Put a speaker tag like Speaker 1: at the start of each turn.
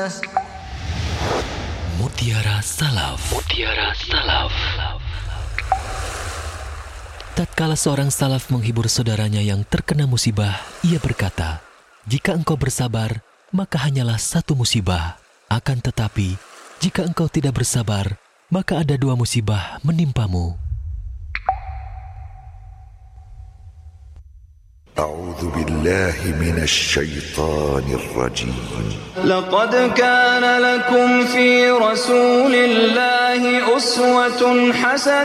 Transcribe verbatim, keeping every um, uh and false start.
Speaker 1: Mutiara Salaf. Mutiara Salaf. Tatkala seorang salaf menghibur saudaranya yang terkena musibah, ia berkata, "Jika engkau bersabar, maka hanyalah satu musibah. Akan tetapi, jika engkau tidak bersabar, maka ada dua musibah menimpamu."
Speaker 2: أعوذ بالله من الشيطان الرجيم.
Speaker 3: لقد كان لكم في رسول الله أسوة حسنة